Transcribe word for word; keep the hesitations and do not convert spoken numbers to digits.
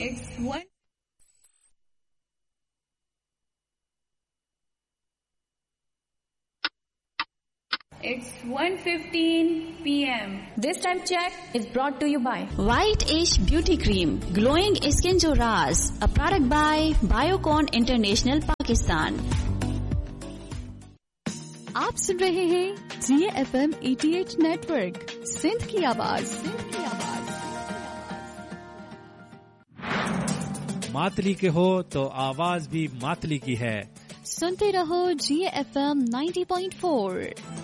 It's one. It's one fifteen p m This time check is brought to you by White Ash Beauty Cream, Glowing Skin Jo Raaz, a product by Biocon International Pakistan. आप सुन रहे हैं जी F M अठासी network, Sindh की आवाज, सिंध की आवाज। मातली के हो तो आवाज भी मातली की है। सुनते रहो जी एफ एम नब्बे पॉइंट चार।